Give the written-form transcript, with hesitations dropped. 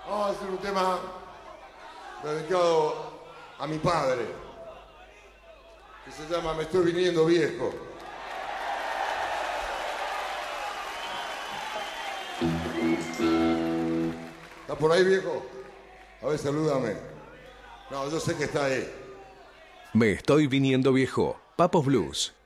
Vamos a hacer un tema dedicado a mi padre, que se llama Me estoy viniendo viejo. ¿Está por ahí, viejo? A ver, salúdame. No, yo sé que está ahí. Me estoy viniendo viejo. Papos Blues.